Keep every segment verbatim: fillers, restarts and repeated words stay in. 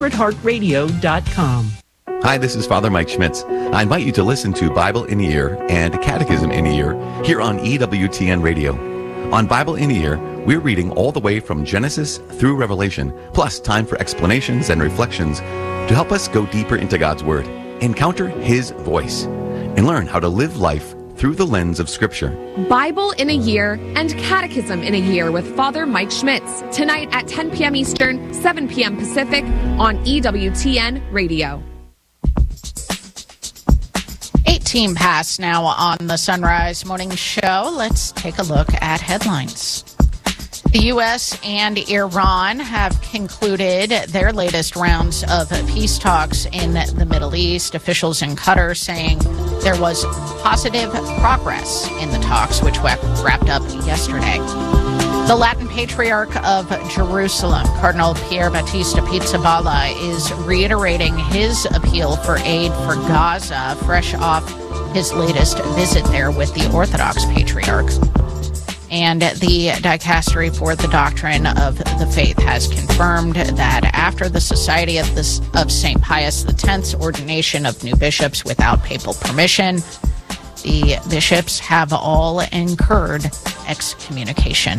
heart radio dot com. Hi, this is Father Mike Schmitz. I invite you to listen to Bible in a Year and Catechism in a Year here on E W T N Radio. On Bible in a Year, we're reading all the way from Genesis through Revelation, plus time for explanations and reflections to help us go deeper into God's Word, encounter His voice, and learn how to live life through the lens of Scripture. Bible in a Year and Catechism in a Year with Father Mike Schmitz, tonight at ten p.m. Eastern, seven p.m. Pacific on E W T N Radio. eighteen past now on the Sunrise Morning Show. Let's take a look at headlines. The U S and Iran have concluded their latest rounds of peace talks in the Middle East. Officials in Qatar saying there was positive progress in the talks, which wrapped up yesterday. The Latin Patriarch of Jerusalem, Cardinal Pier Battista Pizzaballa, is reiterating his appeal for aid for Gaza, fresh off his latest visit there with the Orthodox Patriarch. And the Dicastery for the Doctrine of the Faith has confirmed that after the Society of, the, of Saint Pius X's ordination of new bishops without papal permission, the bishops have all incurred excommunication.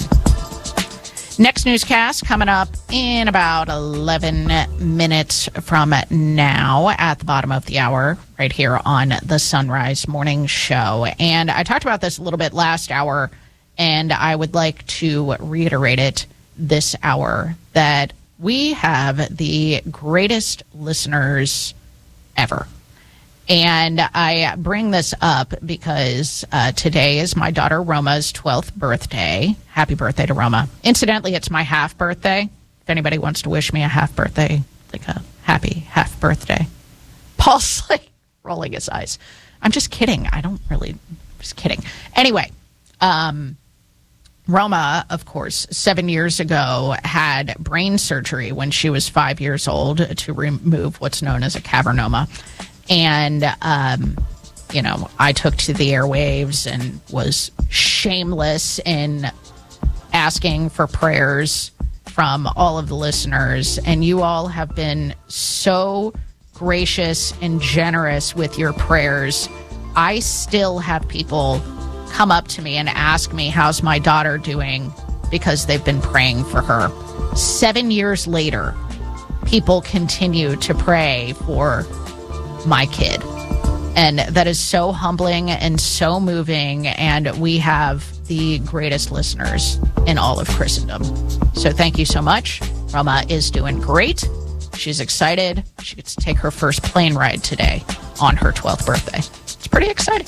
Next newscast coming up in about eleven minutes from now at the bottom of the hour right here on the Sunrise Morning Show. And I talked about this a little bit last hour, and I would like to reiterate it this hour, that we have the greatest listeners ever. And I bring this up because uh, today is my daughter Roma's twelfth birthday. Happy birthday to Roma. Incidentally, it's my half birthday. If anybody wants to wish me a half birthday, like a happy half birthday. Paul's like rolling his eyes. I'm just kidding. I don't really, just kidding. Anyway, um, Roma, of course, seven years ago had brain surgery when she was five years old to remove what's known as a cavernoma. And, um, you know, I took to the airwaves and was shameless in asking for prayers from all of the listeners. And you all have been so gracious and generous with your prayers. I still have people come up to me and ask me, how's my daughter doing? Because they've been praying for her. Seven years later, people continue to pray for my kid. And that is so humbling and so moving. And we have the greatest listeners in all of Christendom. So thank you so much. Roma is doing great. She's excited. She gets to take her first plane ride today on her twelfth birthday. It's pretty exciting.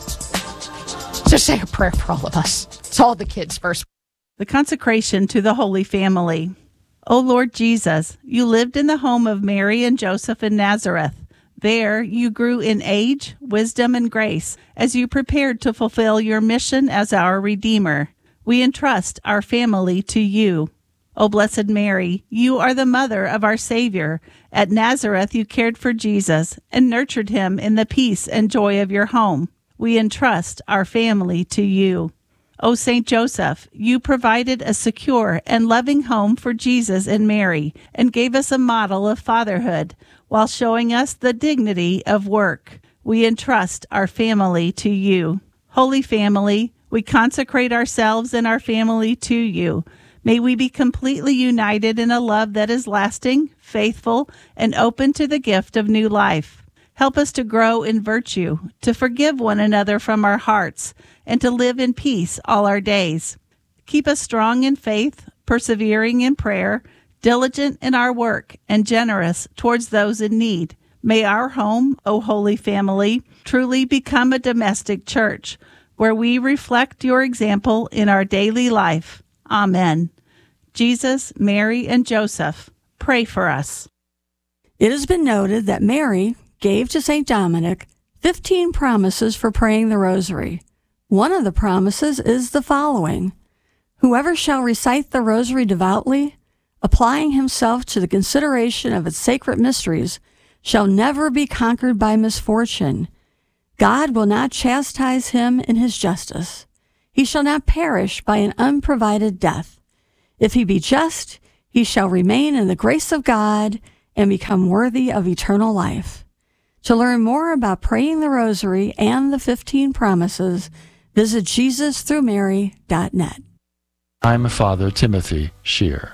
So say a prayer for all of us. It's all the kids first. The consecration to the Holy Family. O Lord Jesus, you lived in the home of Mary and Joseph in Nazareth. There you grew in age, wisdom, and grace as you prepared to fulfill your mission as our Redeemer. We entrust our family to you. O Blessed Mary, you are the mother of our Savior. At Nazareth you cared for Jesus and nurtured him in the peace and joy of your home. We entrust our family to you. O Saint Joseph, you provided a secure and loving home for Jesus and Mary and gave us a model of fatherhood while showing us the dignity of work. We entrust our family to you. Holy Family, we consecrate ourselves and our family to you. May we be completely united in a love that is lasting, faithful, and open to the gift of new life. Help us to grow in virtue, to forgive one another from our hearts, and to live in peace all our days. Keep us strong in faith, persevering in prayer, diligent in our work, and generous towards those in need. May our home, O Holy Family, truly become a domestic church, where we reflect your example in our daily life. Amen. Jesus, Mary, and Joseph, pray for us. It has been noted that Mary gave to Saint Dominic fifteen promises for praying the rosary. One of the promises is the following: whoever shall recite the rosary devoutly, applying himself to the consideration of its sacred mysteries, shall never be conquered by misfortune. God will not chastise him in his justice. He shall not perish by an unprovided death. If he be just, he shall remain in the grace of God and become worthy of eternal life. To learn more about praying the Rosary and the fifteen Promises, visit Jesus Through Mary dot net. I'm Father Timothy Shear.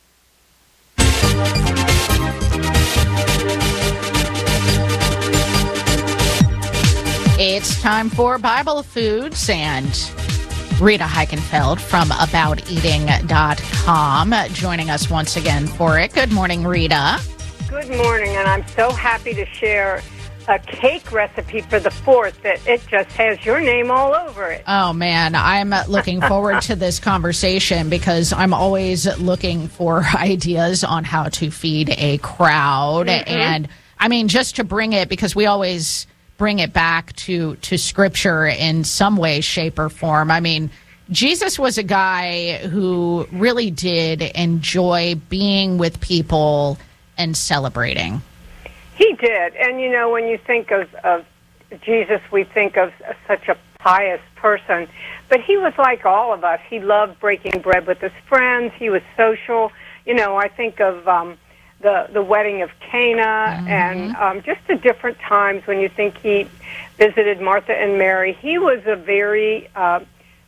It's time for Bible Foods, and Rita Heikenfeld from about eating dot com joining us once again for it. Good morning, Rita. Good morning, and I'm so happy to share a cake recipe for the fourth that it just has your name all over it. Oh, man, I'm looking forward to this conversation because I'm always looking for ideas on how to feed a crowd. Mm-hmm. And, I mean, just to bring it, because we always bring it back to, to Scripture in some way, shape, or form. I mean, Jesus was a guy who really did enjoy being with people and celebrating. He did. And, you know, when you think of, of Jesus, we think of such a pious person. But he was like all of us. He loved breaking bread with his friends. He was social. You know, I think of um, the, the wedding of Cana mm-hmm. and um, just the different times when you think he visited Martha and Mary. He was a very, uh,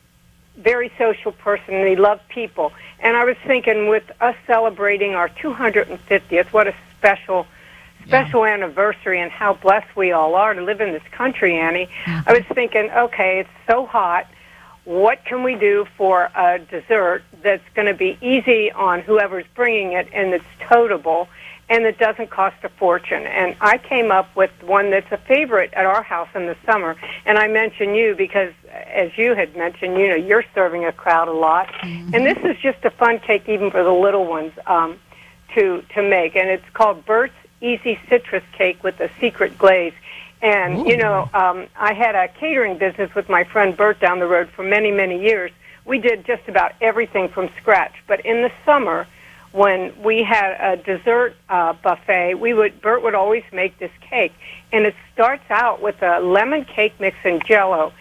very social person, and he loved people. And I was thinking, with us celebrating our two hundred fiftieth, what a special special yeah. anniversary, and how blessed we all are to live in this country, Annie. Mm-hmm. I was thinking, okay, it's so hot. What can we do for a dessert that's going to be easy on whoever's bringing it and that's toteable and that doesn't cost a fortune? And I came up with one that's a favorite at our house in the summer. And I mention you because, as you had mentioned, you know, you're serving a crowd a lot. Mm-hmm. And this is just a fun cake even for the little ones um, to, to make. And it's called Bert's Easy Citrus Cake with a Secret Glaze. And, Ooh. you know, um, I had a catering business with my friend Bert down the road for many, many years. We did just about everything from scratch. But in the summer, when we had a dessert uh, buffet, we would Bert would always make this cake. And it starts out with a lemon cake mix and Jell-O.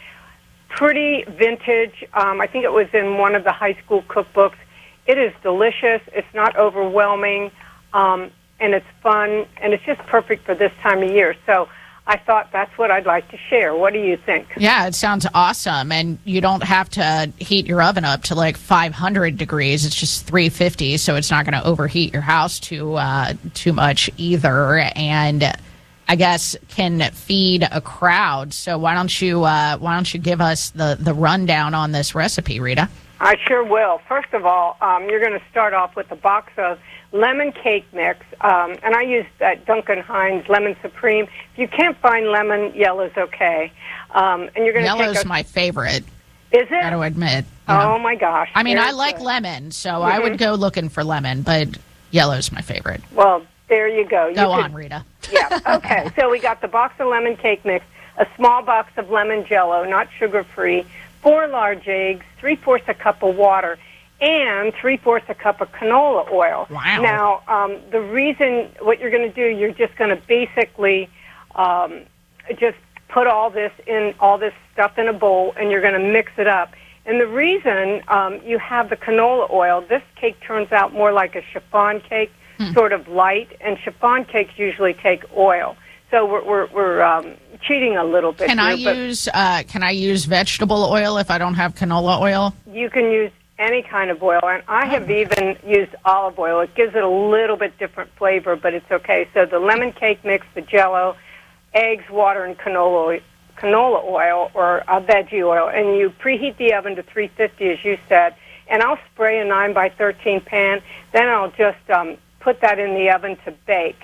Pretty vintage. Um, I think it was in one of the high school cookbooks. It is delicious. It's not overwhelming. Um, and it's fun, and it's just perfect for this time of year. So I thought that's what I'd like to share. What do you think? Yeah, it sounds awesome, and you don't have to heat your oven up to like five hundred degrees. It's just three fifty, so it's not going to overheat your house too uh, too much either, and I guess can feed a crowd. So why don't you uh, why don't you give us the, the rundown on this recipe, Rita? I sure will. First of all, um, you're going to start off with a box of lemon cake mix, um, and I use that Duncan Hines Lemon Supreme. If you can't find lemon, yellow's okay. Um, and you're going to Yellow's take a, my favorite. Is it? Got to admit. Oh know. my gosh! I mean, Very I like good. lemon, so Mm-hmm. I would go looking for lemon, but yellow's my favorite. Well, there you go. You go could, on, Rita. Yeah. Okay. So we got the box of lemon cake mix, a small box of lemon Jell-O, not sugar-free, four large eggs, three-fourths a cup of water, and three-fourths a cup of canola oil. Wow. Now, um, the reason, what you're going to do, you're just going to basically um, just put all this in, all this stuff in a bowl, and you're going to mix it up. And the reason um, you have the canola oil, this cake turns out more like a chiffon cake, hmm. sort of light, and chiffon cakes usually take oil. So we're we're, we're um, cheating a little bit. Can here, I use uh, Can I use vegetable oil if I don't have canola oil? You can use any kind of oil, and I have even used olive oil. It gives it a little bit different flavor, but it's okay. So the lemon cake mix, the Jell-O, eggs, water, and canola canola oil or uh, veggie oil, and you preheat the oven to three fifty, as you said. And I'll spray a nine by thirteen pan. Then I'll just um, put that in the oven to bake.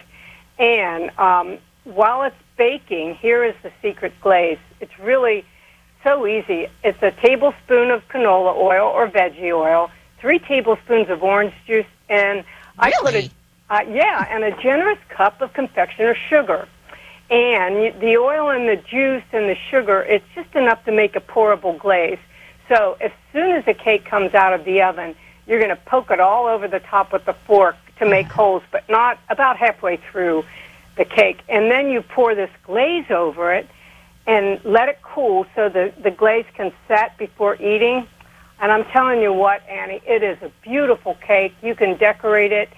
And um, while it's baking, here is the secret glaze. It's really so easy. It's a tablespoon of canola oil or veggie oil, three tablespoons of orange juice, and I really? put a uh, yeah, and a generous cup of confectioner's sugar. And the oil and the juice and the sugar, it's just enough to make a pourable glaze. So as soon as the cake comes out of the oven, you're going to poke it all over the top with a fork to make holes, but not about halfway through the cake. And then you pour this glaze over it and let it cool so the, the glaze can set before eating. And I'm telling you what, Annie, it is a beautiful cake. You can decorate it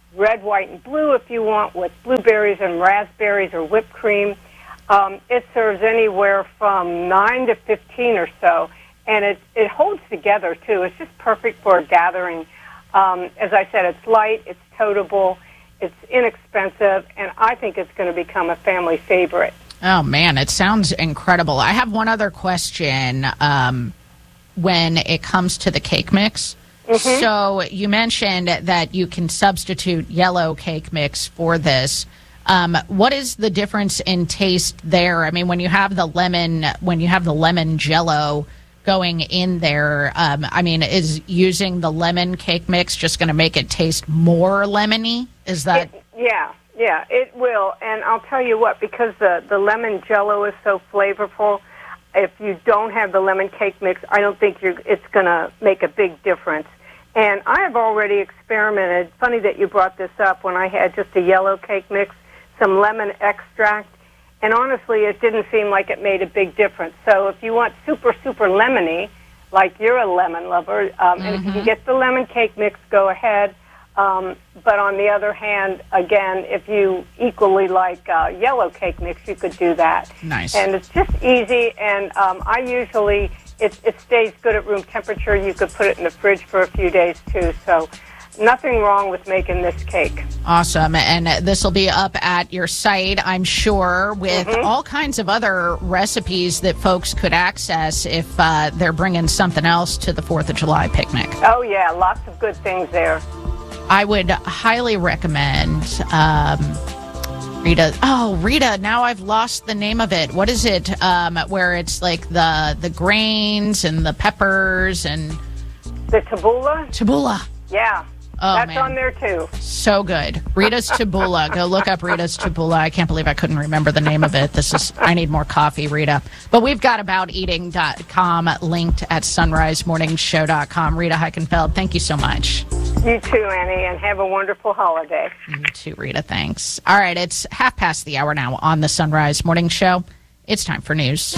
red, white, and blue if you want, with blueberries and raspberries or whipped cream. Um, it serves anywhere from nine to fifteen or so, and it, it holds together, too. It's just perfect for a gathering. Um, as I said, it's light, it's toteable, it's inexpensive, and I think it's going to become a family favorite. Oh, man, it sounds incredible. I have one other question um, when it comes to the cake mix. Mm-hmm. So you mentioned that you can substitute yellow cake mix for this. Um, what is the difference in taste there? I mean, when you have the lemon, when you have the lemon Jell-O going in there, um, I mean, is using the lemon cake mix just going to make it taste more lemony? Is that? It, yeah, yeah, it will. And I'll tell you what, because the, the lemon Jell-O is so flavorful, if you don't have the lemon cake mix, I don't think you're, it's going to make a big difference. And I have already experimented. Funny that you brought this up, when I had just a yellow cake mix, some lemon extract, and honestly, it didn't seem like it made a big difference. So if you want super, super lemony, like you're a lemon lover, um, mm-hmm. and if you can get the lemon cake mix, go ahead. Um, but on the other hand, again, if you equally like uh, yellow cake mix, you could do that. Nice. And it's just easy, and um, I usually, it, it stays good at room temperature. You could put it in the fridge for a few days, too. So nothing wrong with making this cake. Awesome. And this will be up at your site, I'm sure, with mm-hmm. all kinds of other recipes that folks could access if uh, they're bringing something else to the fourth of July picnic. Oh, yeah, lots of good things there. I would highly recommend um, Rita. Oh, Rita, now I've lost the name of it. What is it um, where it's like the, the grains and the peppers and... The tabbouleh? Tabbouleh. Yeah. Oh, That's man. on there, too. So good. Rita's Tabbouleh. Go look up Rita's Tabbouleh. I can't believe I couldn't remember the name of it. This is, I need more coffee, Rita. But we've got about eating dot com linked at sunrise morning show dot com. Rita Heikenfeld, thank you so much. You too, Annie, and have a wonderful holiday. You too, Rita. Thanks. All right, it's half past the hour now on the Sunrise Morning Show. It's time for news.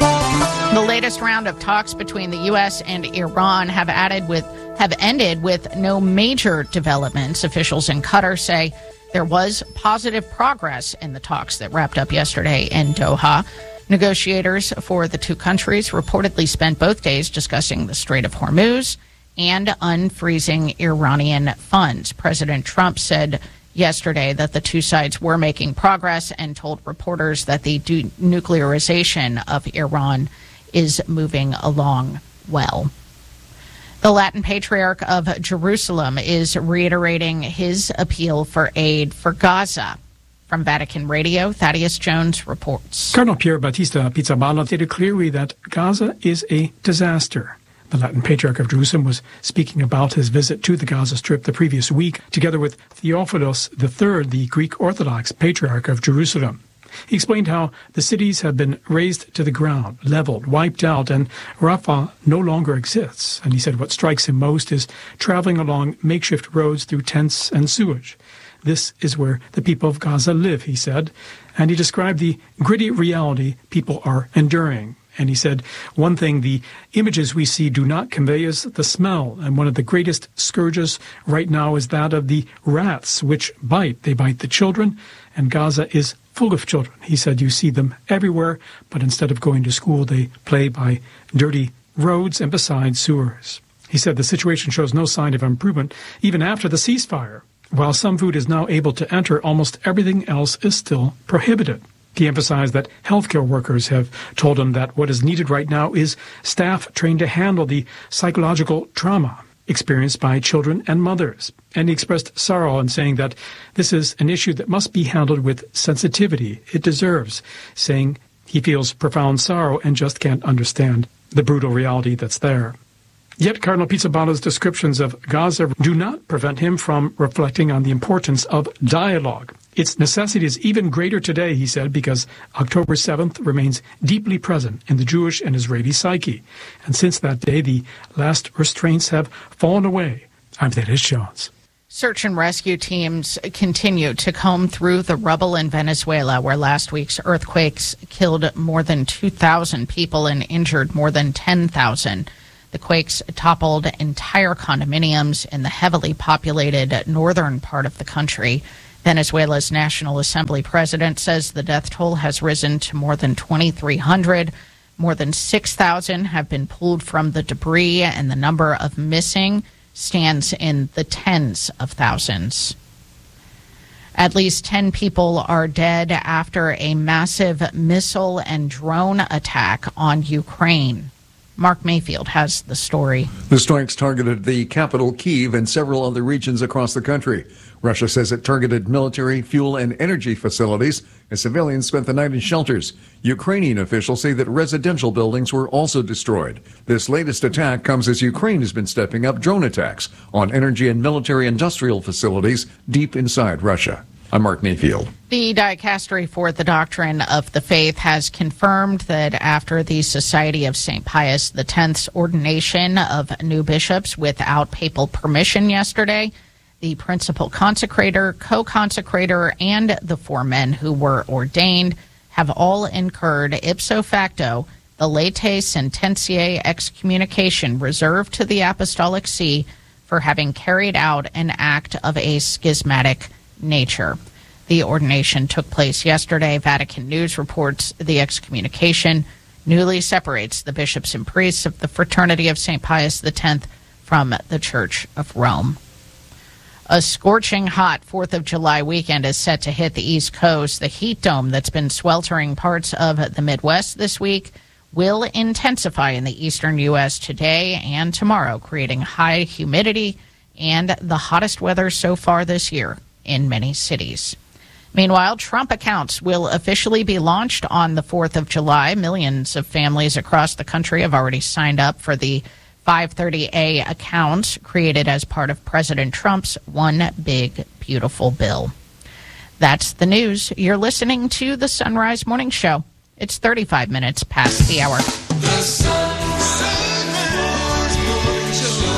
The latest round of talks between the U S and Iran have added with have ended with no major developments. Officials in Qatar say there was positive progress in the talks that wrapped up yesterday in Doha. Negotiators for the two countries reportedly spent both days discussing the Strait of Hormuz and unfreezing Iranian funds. President Trump said yesterday that the two sides were making progress and told reporters that the denuclearization of Iran is moving along well. The Latin Patriarch of Jerusalem is reiterating his appeal for aid for Gaza. From Vatican Radio, Thaddeus Jones reports. Cardinal Pier Battista Pizzaballa stated clearly that Gaza is a disaster. The Latin Patriarch of Jerusalem was speaking about his visit to the Gaza Strip the previous week, together with Theophilos the Third, the Greek Orthodox Patriarch of Jerusalem. He explained how the cities have been razed to the ground, leveled, wiped out, and Rafah no longer exists. And he said what strikes him most is traveling along makeshift roads through tents and sewage. This is where the people of Gaza live, he said. And he described the gritty reality people are enduring. And he said, one thing the images we see do not convey is the smell. And one of the greatest scourges right now is that of the rats, which bite. They bite the children, and Gaza is full of children. He said you see them everywhere, but instead of going to school, they play by dirty roads and beside sewers. He said the situation shows no sign of improvement even after the ceasefire. While some food is now able to enter, almost everything else is still prohibited. He emphasized that healthcare workers have told him that what is needed right now is staff trained to handle the psychological trauma experienced by children and mothers. And he expressed sorrow in saying that this is an issue that must be handled with sensitivity it deserves, saying he feels profound sorrow and just can't understand the brutal reality that's there. Yet Cardinal Pizzaballa's descriptions of Gaza do not prevent him from reflecting on the importance of dialogue. Its necessity is even greater today, he said, because October seventh remains deeply present in the Jewish and Israeli psyche. And since that day, the last restraints have fallen away. I'm Thaddeus Jones. Search and rescue teams continue to comb through the rubble in Venezuela, where last week's earthquakes killed more than two thousand people and injured more than ten thousand. The quakes toppled entire condominiums in the heavily populated northern part of the country. Venezuela's National Assembly president says the death toll has risen to more than twenty-three hundred. More than six thousand have been pulled from the debris, and the number of missing stands in the tens of thousands. At least ten people are dead after a massive missile and drone attack on Ukraine. Mark Mayfield has the story. The strikes targeted the capital, Kyiv, and several other regions across the country. Russia says it targeted military, fuel, and energy facilities as civilians spent the night in shelters. Ukrainian officials say that residential buildings were also destroyed. This latest attack comes as Ukraine has been stepping up drone attacks on energy and military industrial facilities deep inside Russia. I'm Mark Mayfield. The Dicastery for the Doctrine of the Faith has confirmed that after the Society of Saint Pius X's ordination of new bishops without papal permission yesterday, the principal consecrator, co-consecrator, and the four men who were ordained have all incurred ipso facto the latae sententiae excommunication reserved to the Apostolic See for having carried out an act of a schismatic nature. The ordination took place yesterday. Vatican News reports the excommunication newly separates the bishops and priests of the Fraternity of Saint Pius X from the Church of Rome. A scorching hot fourth of July weekend is set to hit the East Coast. The heat dome that's been sweltering parts of the Midwest this week will intensify in the eastern U S today and tomorrow, creating high humidity and the hottest weather so far this year in many cities. Meanwhile, Trump accounts will officially be launched on the fourth of July. Millions of families across the country have already signed up for the five thirty A accounts created as part of President Trump's One Big Beautiful Bill. That's the news. You're listening to the Sunrise Morning Show. It's thirty-five minutes past the hour. The Sunrise Morning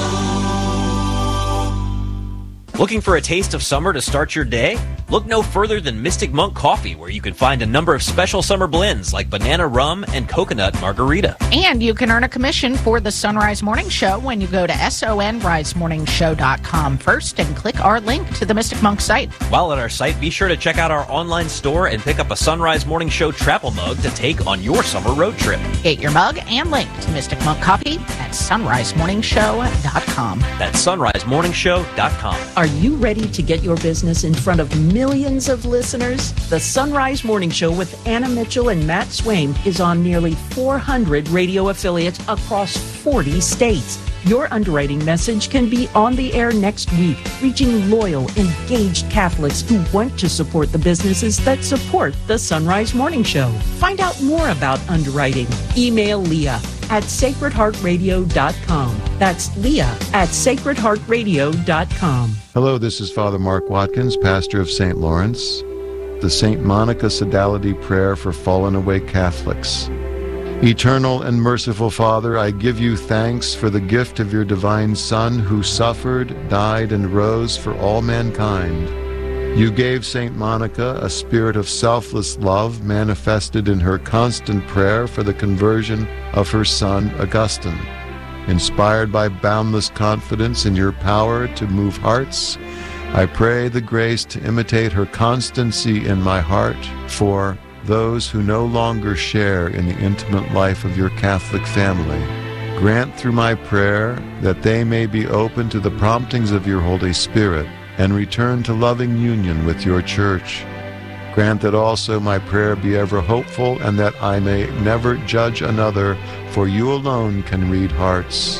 Show. Looking for a taste of summer to start your day? Look no further than Mystic Monk Coffee, where you can find a number of special summer blends like banana rum and coconut margarita. And you can earn a commission for the Sunrise Morning Show when you go to sunrise morning show dot com first and click our link to the Mystic Monk site. While at our site, be sure to check out our online store and pick up a Sunrise Morning Show travel mug to take on your summer road trip. Get your mug and link to Mystic Monk Coffee at sunrise morning show dot com. That's sunrise morning show dot com. Are you ready to get your business in front of millions of listeners? The Sunrise Morning Show with Anna Mitchell and Matt Swaim is on nearly four hundred radio affiliates across forty states. Your underwriting message can be on the air next week, reaching loyal, engaged Catholics who want to support the businesses that support the Sunrise Morning Show. Find out more about underwriting. Email Leah at sacred heart radio dot com. That's Leah at sacred heart radio dot com. Hello, this is Father Mark Watkins, pastor of Saint Lawrence. The Saint Monica Sodality Prayer for Fallen Away Catholics. Eternal and merciful Father, I give you thanks for the gift of your divine Son, who suffered, died, and rose for all mankind. You gave Saint Monica a spirit of selfless love manifested in her constant prayer for the conversion of her son Augustine. Inspired by boundless confidence in your power to move hearts, I pray the grace to imitate her constancy in my heart for those who no longer share in the intimate life of your Catholic family. Grant through my prayer that they may be open to the promptings of your Holy Spirit and return to loving union with your Church. Grant that also my prayer be ever hopeful and that I may never judge another, for you alone can read hearts.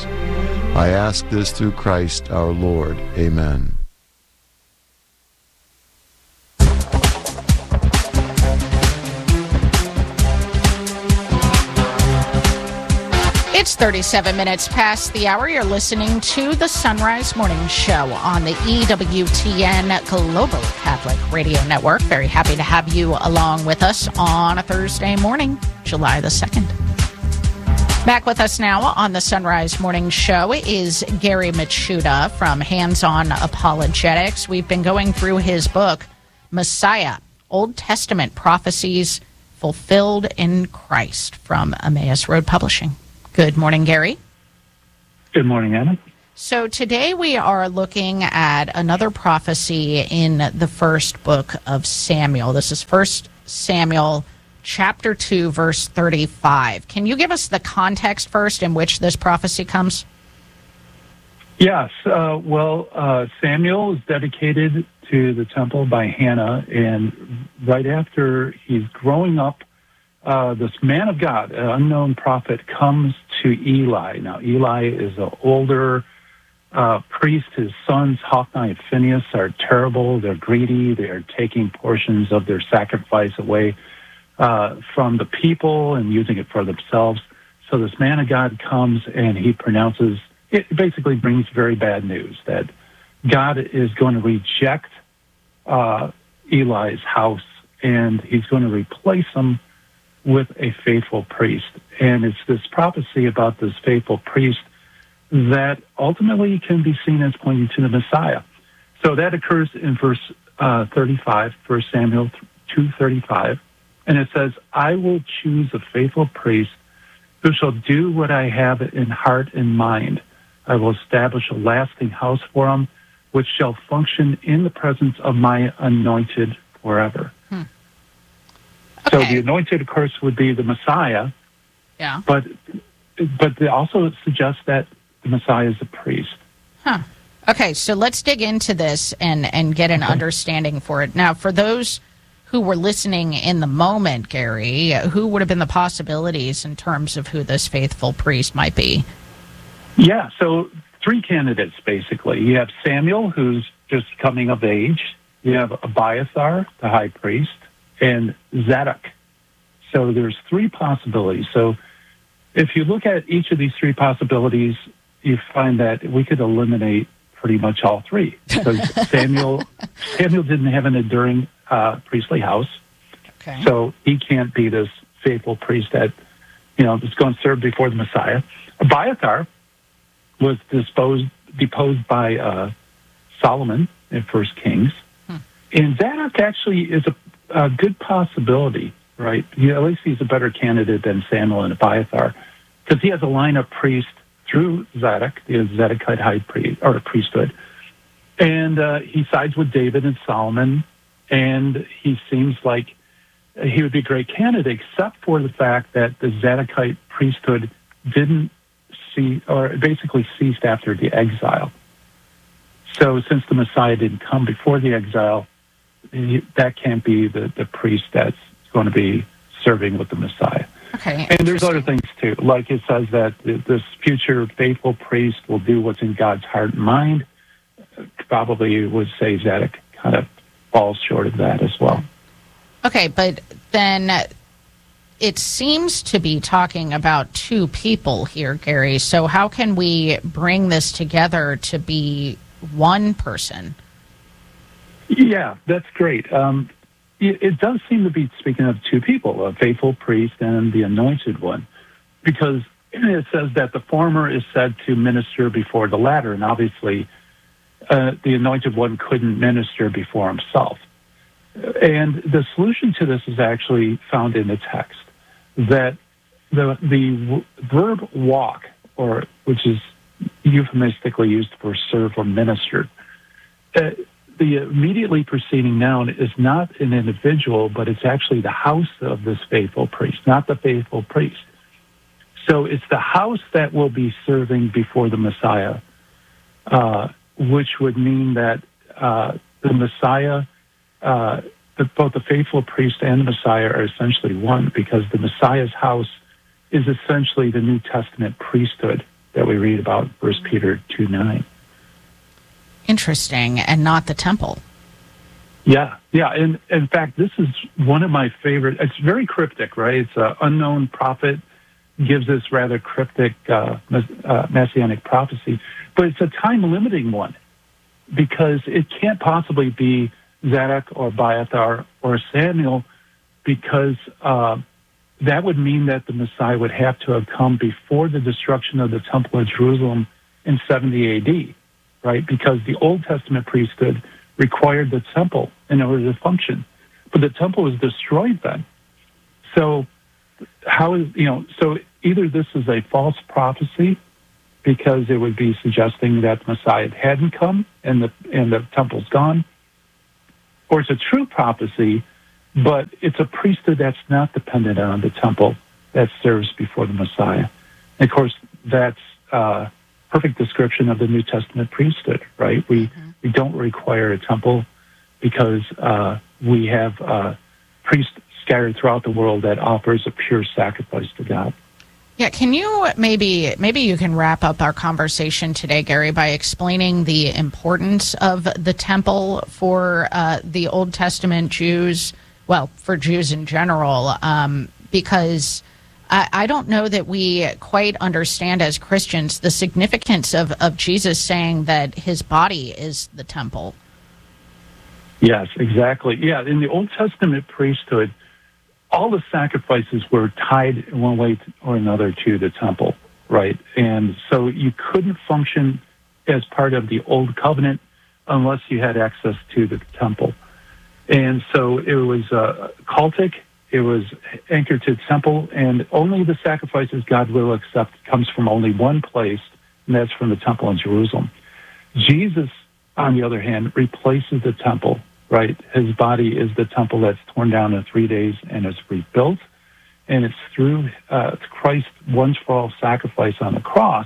I ask this through Christ our Lord. Amen. It's thirty-seven minutes past the hour. You're listening to the Sunrise Morning Show on the E W T N Global Catholic Radio Network. Very happy to have you along with us on a Thursday morning, July the second. Back with us now on the Sunrise Morning Show is Gary Michuta from Hands On Apologetics. We've been going through his book, Messiah, Old Testament Prophecies Fulfilled in Christ, from Emmaus Road Publishing. Good morning, Gary. Good morning, Anna. So today we are looking at another prophecy in the first book of Samuel. This is First Samuel chapter two, verse thirty-five. Can you give us the context first in which this prophecy comes? Yes. Uh, well, uh, Samuel is dedicated to the temple by Hannah, and right after he's growing up, uh, this man of God, an unknown prophet, comes to Eli. Now, Eli is an older uh, priest. His sons, Hophni and Phinehas, are terrible. They're greedy. They're taking portions of their sacrifice away uh, from the people and using it for themselves. So this man of God comes and he pronounces, it basically brings very bad news that God is going to reject uh, Eli's house, and he's going to replace him with a faithful priest. And it's this prophecy about this faithful priest that ultimately can be seen as pointing to the Messiah. So that occurs in verse uh, thirty-five, First Samuel two thirty-five, and it says, I will choose a faithful priest who shall do what I have in heart and mind. I will establish a lasting house for him, which shall function in the presence of my anointed forever. Hmm. Okay. So the anointed, of course, would be the Messiah. Yeah. But but they also suggest that the Messiah is a priest. Huh. Okay, so let's dig into this and, and get an Okay. understanding for it. Now, for those who were listening in the moment, Gary, who would have been the possibilities in terms of who this faithful priest might be? Yeah, so three candidates, basically. You have Samuel, who's just coming of age. You have Abiathar, the high priest, and Zadok. So there's three possibilities. So if you look at each of these three possibilities, you find that we could eliminate pretty much all three. Because Samuel Samuel didn't have an enduring uh, priestly house. Okay. So he can't be this faithful priest that, you know, is going to serve before the Messiah. Abiathar was disposed, deposed by uh, Solomon in First Kings. Hmm. And Zadok actually is a, a good possibility, right? He, at least he's a better candidate than Samuel and Abiathar, because he has a line of priests through Zadok, the Zadokite high priest, or priesthood. And uh, he sides with David and Solomon, and he seems like he would be a great candidate, except for the fact that the Zadokite priesthood didn't see, or basically ceased after the exile. So since the Messiah didn't come before the exile, he, that can't be the, the priest that's going to be serving with the Messiah. Okay. And there's other things too, like it says that this future faithful priest will do what's in God's heart and mind. Probably would say Zadok kind of falls short of that as well. Okay, but then it seems to be talking about two people here, Gary. So how can we bring this together to be one person? Yeah, that's great. Um, it, it does seem to be speaking of two people, a faithful priest and the anointed one, because it says that the former is said to minister before the latter, and obviously uh, the anointed one couldn't minister before himself. And the solution to this is actually found in the text, that the the w- verb walk, or which is euphemistically used for serve or minister, uh, the immediately preceding noun is not an individual, but it's actually the house of this faithful priest, not the faithful priest. So it's the house that will be serving before the Messiah, uh, which would mean that uh, the Messiah, uh, the, both the faithful priest and the Messiah are essentially one, because the Messiah's house is essentially the New Testament priesthood that we read about in First Peter two nine. Interesting, and not the temple. Yeah, yeah. And in fact, this is one of my favorite. It's very cryptic, right? It's an unknown prophet, gives this rather cryptic uh, uh, messianic prophecy, but it's a time-limiting one, because it can't possibly be Zadok or Abiathar or Samuel, because uh, that would mean that the Messiah would have to have come before the destruction of the Temple of Jerusalem in seventy A D, right? Because the Old Testament priesthood required the temple in order to function, but the temple was destroyed then. So how is, you know, so either this is a false prophecy because it would be suggesting that the Messiah hadn't come and the and the temple's gone. Or it's a true prophecy, but it's a priesthood that's not dependent on the temple that serves before the Messiah. And of course, that's a perfect description of the New Testament priesthood, right? We mm-hmm. we don't require a temple because uh, we have uh, priests scattered throughout the world that offers a pure sacrifice to God. Yeah, can you maybe maybe you can wrap up our conversation today, Gary, by explaining the importance of the temple for uh, the Old Testament Jews, well, for Jews in general, um, because I, I don't know that we quite understand as Christians the significance of, of Jesus saying that his body is the temple. Yes, exactly. Yeah, in the Old Testament priesthood, all the sacrifices were tied in one way or another to the temple, right? And so you couldn't function as part of the Old Covenant unless you had access to the temple. And so it was uh, cultic, it was anchored to the temple, and only the sacrifices God will accept comes from only one place, and that's from the temple in Jerusalem. Jesus, on the other hand, replaces the temple. Right, his body is the temple that's torn down in three days and is rebuilt, and it's through uh, Christ's once for all sacrifice on the cross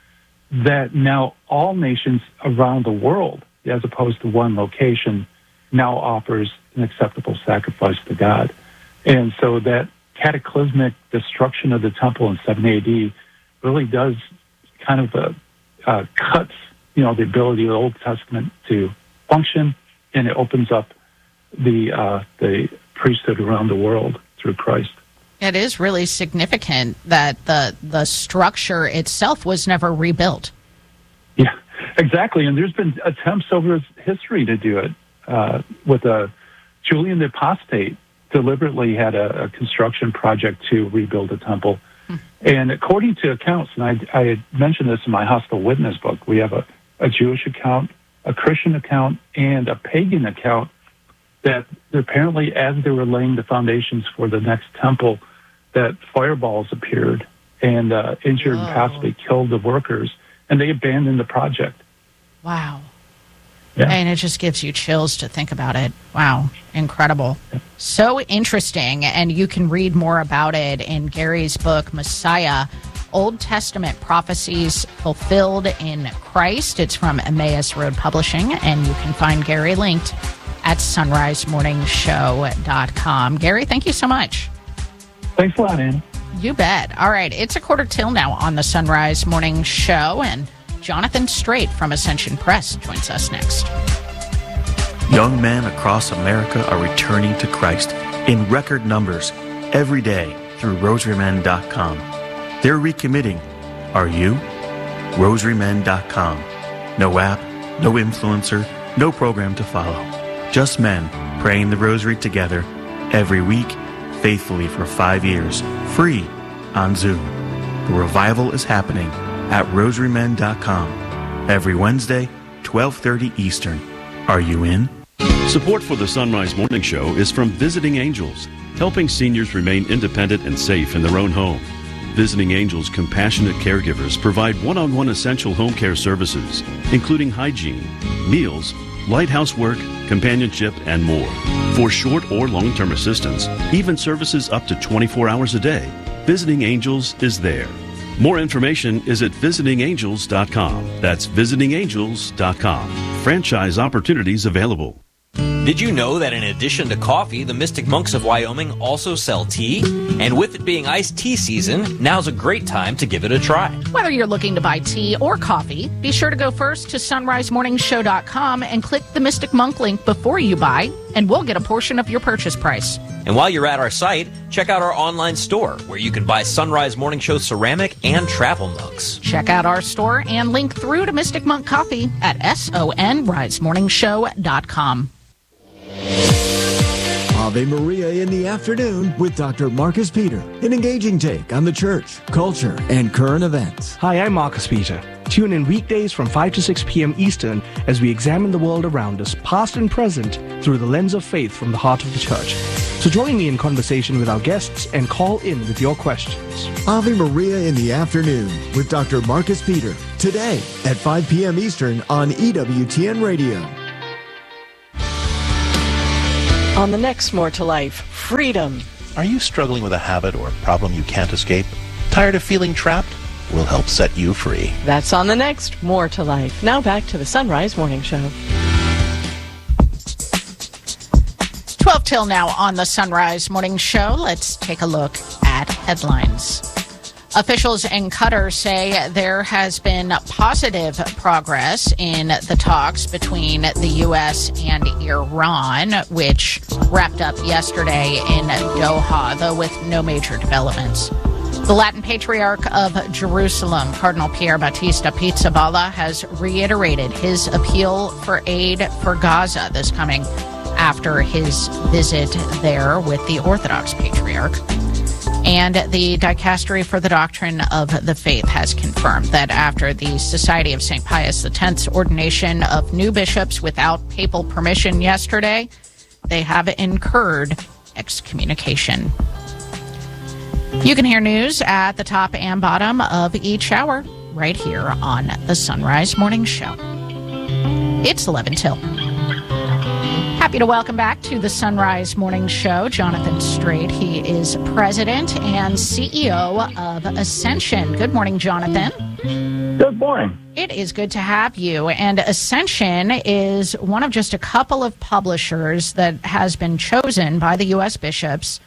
that now all nations around the world, as opposed to one location, now offers an acceptable sacrifice to God. And so that cataclysmic destruction of the temple in seven A D really does kind of uh, uh, cuts, you know, the ability of the Old Testament to function. And it opens up the uh, the priesthood around the world through Christ. It is really significant that the the structure itself was never rebuilt. Yeah, exactly. And there's been attempts over history to do it. Uh, with a Julian the Apostate deliberately had a, a construction project to rebuild the temple. Hmm. And according to accounts, and I, I had mentioned this in my Hostile Witness book, we have a, a Jewish account, a Christian account, and a pagan account that apparently as they were laying the foundations for the next temple, that fireballs appeared and uh, injured and possibly killed the workers, and they abandoned the project. Wow. Yeah. And it just gives you chills to think about it. Wow. Incredible. Yeah. So interesting, and you can read more about it in Gary's book, Messiah, Old Testament Prophecies Fulfilled in Christ. It's from Emmaus Road Publishing, and you can find Gary linked at sunrise morning show dot com. Gary, thank you so much. Thanks a lot, Anna. You bet. All right, it's a quarter till now on the Sunrise Morning Show, and Jonathan Strait from Ascension Press joins us next. Young men across America are returning to Christ in record numbers every day through rosary men dot com. They're recommitting. Are you? rosary men dot com. No app, no influencer, no program to follow. Just men praying the rosary together every week, faithfully for five years, free on Zoom. The revival is happening at rosary men dot com every Wednesday, twelve thirty Eastern. Are you in? Support for the Sunrise Morning Show is from Visiting Angels, helping seniors remain independent and safe in their own home. Visiting Angels compassionate caregivers provide one-on-one essential home care services, including hygiene, meals, light housework, companionship, and more. For short or long-term assistance, even services up to twenty-four hours a day, Visiting Angels is there. More information is at visiting angels dot com. That's visiting angels dot com. Franchise opportunities available. Did you know that in addition to coffee, the Mystic Monks of Wyoming also sell tea? And with it being iced tea season, now's a great time to give it a try. Whether you're looking to buy tea or coffee, be sure to go first to sunrise morning show dot com and click the Mystic Monk link before you buy, and we'll get a portion of your purchase price. And while you're at our site, check out our online store where you can buy Sunrise Morning Show ceramic and travel mugs. Check out our store and link through to Mystic Monk Coffee at sunrise morning show dot com. While Ave Maria in the afternoon with Doctor Marcus Peter, an engaging take on the church, culture, and current events. Hi, I'm Marcus Peter. Tune in weekdays from five to six p.m. Eastern as we examine the world around us, past and present, through the lens of faith from the heart of the church. So join me in conversation with our guests and call in with your questions. Ave Maria in the afternoon with Doctor Marcus Peter, today at five p.m. Eastern on E W T N Radio. On the next More to Life, freedom. Are you struggling with a habit or problem you can't escape? Tired of feeling trapped? We'll help set you free. That's on the next More to Life. Now back to the Sunrise Morning Show. twelve till now on the Sunrise Morning Show. Let's take a look at headlines. Officials in Qatar say there has been positive progress in the talks between the U S and Iran, which wrapped up yesterday in Doha, though with no major developments. The Latin Patriarch of Jerusalem, Cardinal Pier Battista Pizzaballa, has reiterated his appeal for aid for Gaza this coming after his visit there with the Orthodox Patriarch. And the Dicastery for the Doctrine of the Faith has confirmed that after the Society of Saint Pius X's ordination of new bishops without papal permission yesterday, they have incurred excommunication. You can hear news at the top and bottom of each hour right here on the Sunrise Morning Show. It's eleven till. Happy to welcome back to the Sunrise Morning Show Jonathan Strait. He is president and C E O of Ascension. Good morning, Jonathan. Good morning. It is good to have you. And Ascension is one of just a couple of publishers that has been chosen by the U S bishops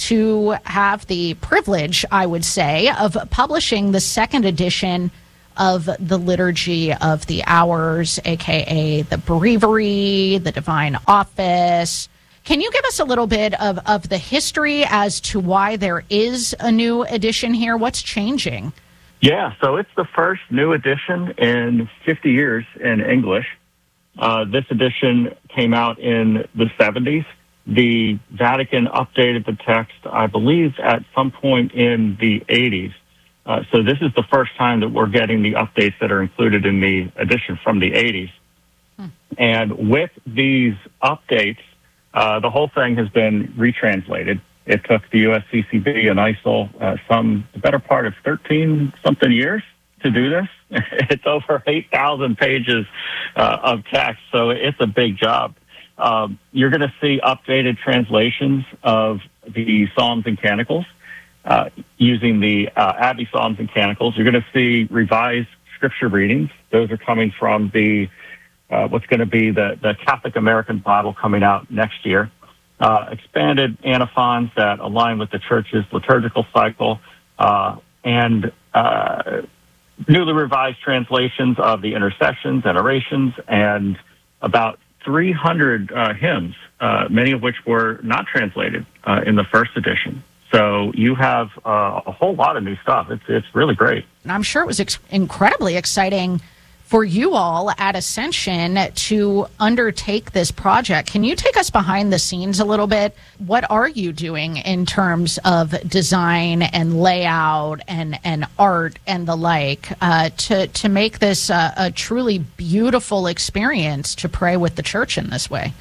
to have the privilege, I would say, of publishing the second edition of the Liturgy of the Hours, a k a the Breviary, the Divine Office. Can you give us a little bit of, of the history as to why there is a new edition here? What's changing? Yeah, so it's the first new edition in fifty years in English. Uh, this edition came out in the seventies. The Vatican updated the text, I believe, at some point in the eighties. Uh, so this is the first time that we're getting the updates that are included in the edition from the eighties. Hmm. And with these updates, uh, the whole thing has been retranslated. It took the U S C C B and I S O L uh, some, the better part of thirteen-something years to do this. It's over eight thousand pages uh, of text, so it's a big job. Um, you're going to see updated translations of the Psalms and Canticles. Uh, using the uh, Abbey Psalms and Canticles. You're going to see revised scripture readings. Those are coming from the uh, what's going to be the, the Catholic American Bible coming out next year. Uh, expanded antiphons that align with the Church's liturgical cycle, uh, and uh, newly revised translations of the intercessions and orations, and about three hundred uh, hymns, uh, many of which were not translated uh, in the first edition. So you have uh, a whole lot of new stuff. It's it's really great. And I'm sure it was ex- incredibly exciting for you all at Ascension to undertake this project. Can you take us behind the scenes a little bit? What are you doing in terms of design and layout and, and art and the like uh, to, to make this uh, a truly beautiful experience to pray with the church in this way?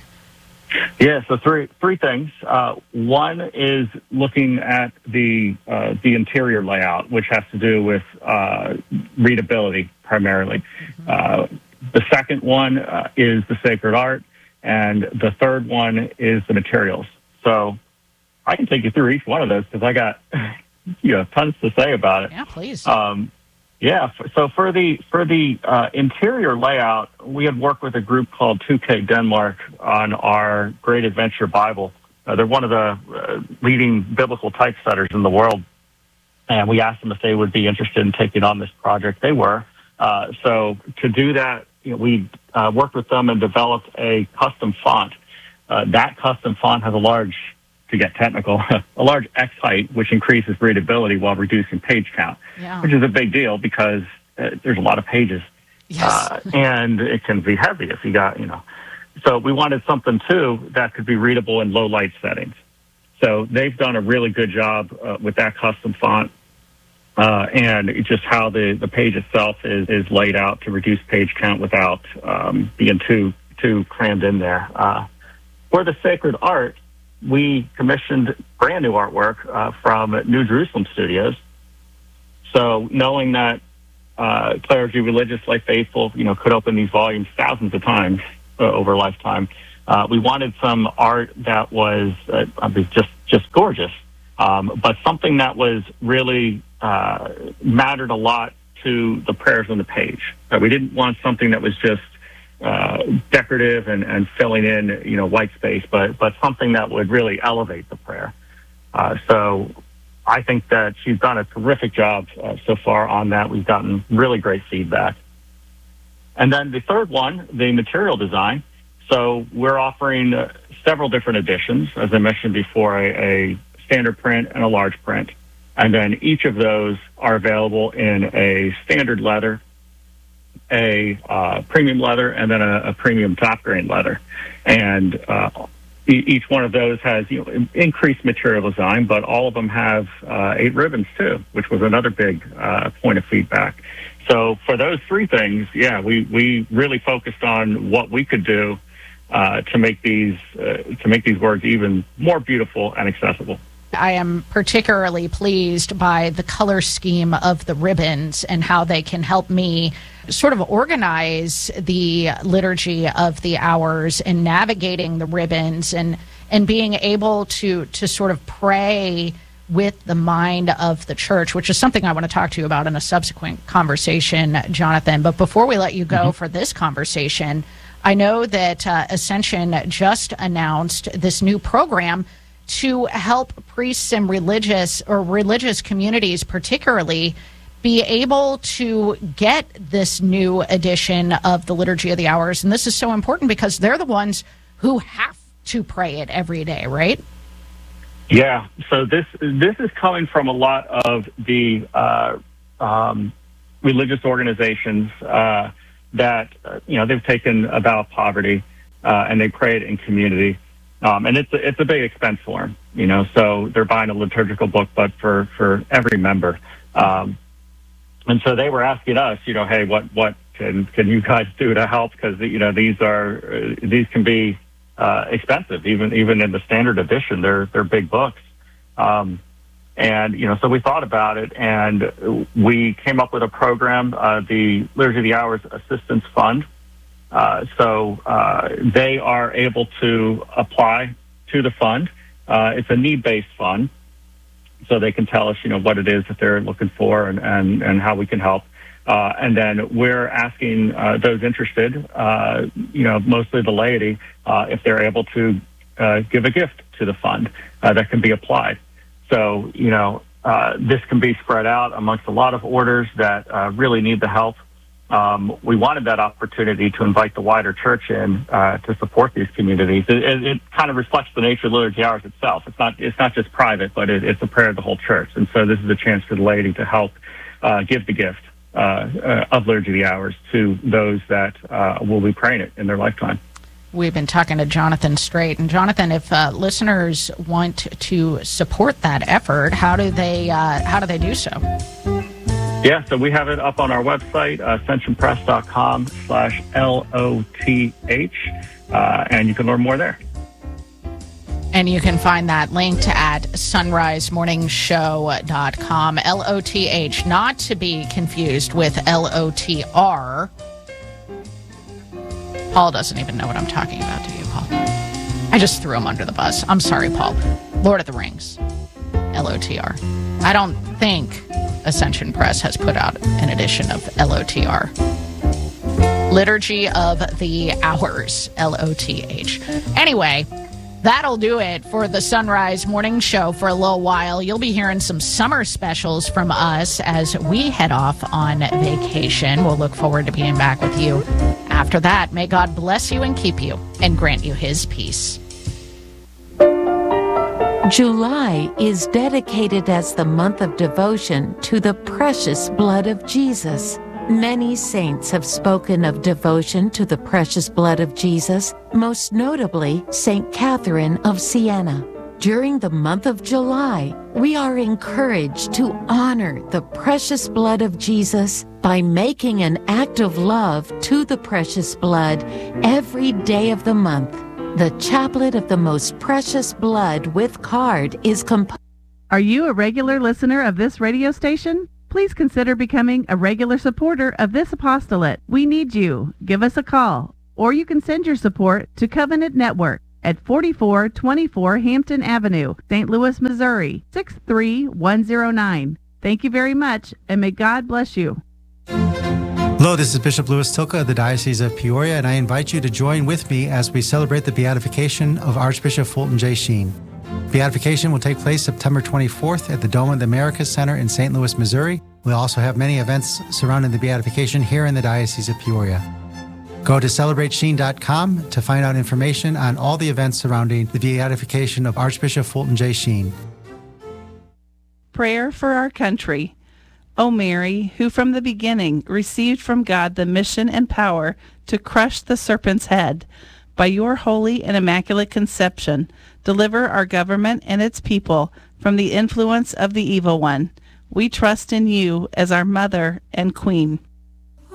Yeah, so three three things. Uh, one is looking at the uh, the interior layout, which has to do with uh, readability primarily. Uh, the second one uh, is the sacred art, and the third one is the materials. So I can take you through each one of those because I got you know tons to say about it. Yeah, please. Um, Yeah, so for the for the uh, interior layout, we had worked with a group called two K Denmark on our Great Adventure Bible. Uh, they're one of the uh, leading biblical typesetters in the world, and we asked them if they would be interested in taking on this project. They were. Uh, so to do that, you know, we uh, worked with them and developed a custom font. Uh, that custom font has a large, to get technical, a large X height, which increases readability while reducing page count, yeah. which is a big deal because uh, there's a lot of pages. Yes. Uh, and it can be heavy if you got, you know. So we wanted something, too, that could be readable in low light settings. so they've done a really good job uh, with that custom font. Uh, and it's just how the, the page itself is, is laid out to reduce page count without um, being too too crammed in there. Uh, for the Sacred Art, we commissioned brand new artwork uh, from New Jerusalem Studios. So knowing that uh, clergy, religious, lay faithful, you know, could open these volumes thousands of times uh, over a lifetime, uh, we wanted some art that was uh, just just gorgeous, um, but something that was really Uh, mattered a lot to the prayers on the page. Uh, we didn't want something that was just uh, decorative and, and filling in, you know, white space, but but something that would really elevate the prayer. Uh, so I think that she's done a terrific job uh, so far on that. We've gotten really great feedback. And then the third one, the material design. So we're offering uh, several different editions, as I mentioned before, a, a standard print and a large print. And then each of those are available in a standard leather, a uh, premium leather, and then a, a premium top grain leather. And uh, e- each one of those has, you know, increased material design, but all of them have uh, eight ribbons too, which was another big uh, point of feedback. So for those three things, yeah, we, we really focused on what we could do uh, to make these uh, to make these words even more beautiful and accessible. I am particularly pleased by the color scheme of the ribbons and how they can help me sort of organize the liturgy of the hours and navigating the ribbons and, and being able to, to sort of pray with the mind of the church, which is something I want to talk to you about in a subsequent conversation, Jonathan. But before we let you go mm-hmm. for this conversation, I know that uh, Ascension just announced this new program to help priests and religious or religious communities particularly be able to get this new edition of the Liturgy of the Hours. And this is so important because they're the ones who have to pray it every day, right? Yeah. So this this is coming from a lot of the uh, um, religious organizations uh, that, uh, you know, they've taken about poverty uh, and they pray it in community. Um, and it's a, it's a big expense for them, you know, so they're buying a liturgical book, but for, for every member. Um, and so they were asking us, you know, hey, what, what can, can you guys do to help? Because, you know, these are, uh, these can be uh, expensive, even, even in the standard edition, they're, they're big books. Um, and, you know, so we thought about it and we came up with a program, uh, the Liturgy of the Hours Assistance Fund. Uh, so uh, they are able to apply to the fund. Uh, it's a need-based fund, so they can tell us, you know, what it is that they're looking for and, and, and how we can help. Uh, and then we're asking uh, those interested, uh, you know, mostly the laity, uh, if they're able to uh, give a gift to the fund uh, that can be applied. So, you know, uh, this can be spread out amongst a lot of orders that uh, really need the help. Um, we wanted that opportunity to invite the wider church in uh, to support these communities. It, it, it kind of reflects the nature of Liturgy Hours itself. It's not it's not just private, but it, it's a prayer of the whole church. And so this is a chance for the laity to help uh, give the gift uh, uh, of Liturgy of the Hours to those that uh, will be praying it in their lifetime. We've been talking to Jonathan Straight. And Jonathan, if uh, listeners want to support that effort, how do they uh, how do they do so? Yeah, so we have it up on our website, uh, ascensionpress.com slash L O T H, uh, and you can learn more there. And you can find that linked at sunrise morning show dot com, L O T H, not to be confused with L O T R. Paul doesn't even know what I'm talking about, do you, Paul? I just threw him under the bus. I'm sorry, Paul. Lord of the Rings, L O T R. I don't think Ascension Press has put out an edition of L O T R. Liturgy of the Hours, L O T H. Anyway, that'll do it for the Sunrise Morning Show for a little while. You'll be hearing some summer specials from us as we head off on vacation. We'll look forward to being back with you after that. May God bless you and keep you and grant you his peace. July is dedicated as the month of devotion to the precious blood of Jesus. Many saints have spoken of devotion to the precious blood of Jesus, most notably Saint Catherine of Siena. During the month of July, we are encouraged to honor the precious blood of Jesus by making an act of love to the precious blood every day of the month. The Chaplet of the Most Precious Blood with card is composed. Are you a regular listener of this radio station? Please consider becoming a regular supporter of this apostolate. We need you. Give us a call, or you can send your support to Covenant Network at forty-four twenty-four Hampton Avenue, Saint Louis, Missouri, six three one zero nine. Thank you very much, and may God bless you. Hello, this is Bishop Louis Tilka of the Diocese of Peoria, and I invite you to join with me as we celebrate the beatification of Archbishop Fulton J. Sheen. Beatification will take place September twenty-fourth at the Dome of the Americas Center in Saint Louis, Missouri. We'll also have many events surrounding the beatification here in the Diocese of Peoria. Go to celebrate sheen dot com to find out information on all the events surrounding the beatification of Archbishop Fulton J. Sheen. Prayer for our country. O Mary, who from the beginning received from God the mission and power to crush the serpent's head, by your holy and immaculate conception, deliver our government and its people from the influence of the evil one. We trust in you as our Mother and Queen.